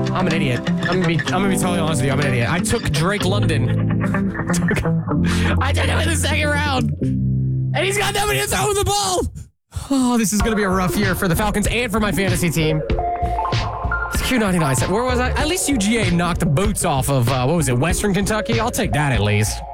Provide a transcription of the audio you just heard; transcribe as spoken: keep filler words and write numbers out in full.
I'm an idiot. I'm gonna be. I'm gonna be totally honest with you. I'm an idiot. I took Drake London. I took him in the second round, and he's got nobody to throw with the ball. Oh, this is gonna be a rough year for the Falcons and for my fantasy team. It's Q ninety-nine. Where was I? At least U G A knocked the boots off of uh, what was it, Western Kentucky? I'll take that at least.